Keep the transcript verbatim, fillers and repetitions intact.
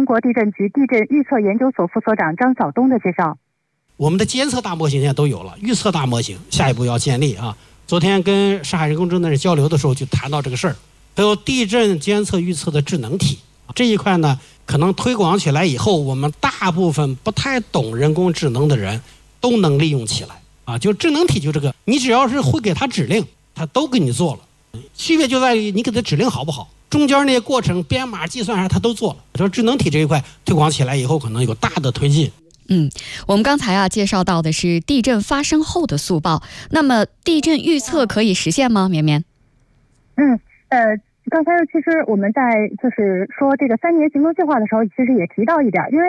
国地震局地震预测研究所副所长张晓东的介绍。 我们的监测大模型现在都有了，预测大模型下一步要建立啊。昨天跟上海人工智能交流的时候就谈到这个事儿，还有地震监测预测的智能体这一块呢，可能推广起来以后，我们大部分不太懂人工智能的人都能利用起来啊。就智能体就这个，你只要是会给它指令，它都给你做了。区别就在于你给它指令好不好，中间那些过程编码计算啥它都做了。说智能体这一块推广起来以后，可能有大的推进。 嗯，我们刚才啊介绍到的是地震发生后的速报，那么地震预测可以实现吗？绵绵？ 嗯，呃，刚才其实我们在就是说这个三年行动计划的时候，其实也提到一点，因为